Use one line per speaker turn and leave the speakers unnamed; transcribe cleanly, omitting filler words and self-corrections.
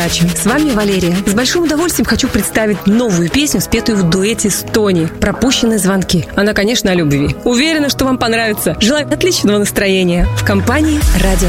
С вами Валерия. С большим удовольствием хочу представить новую песню, спетую в дуэте с Тони «Пропущенные звонки». Она, конечно, о любви. Уверена, что вам понравится. Желаю отличного настроения в компании «Радио